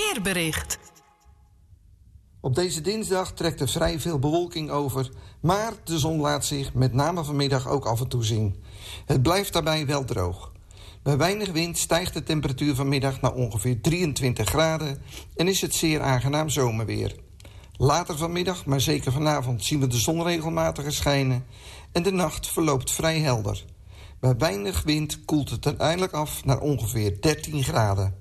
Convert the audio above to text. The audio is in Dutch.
weerbericht. Op deze dinsdag trekt er vrij veel bewolking over, maar de zon laat zich met name vanmiddag ook af en toe zien. Het blijft daarbij wel droog. Bij weinig wind stijgt de temperatuur vanmiddag naar ongeveer 23 graden en is het zeer aangenaam zomerweer. Later vanmiddag, maar zeker vanavond, zien we de zon regelmatig schijnen en de nacht verloopt vrij helder. Bij weinig wind koelt het uiteindelijk af naar ongeveer 13 graden.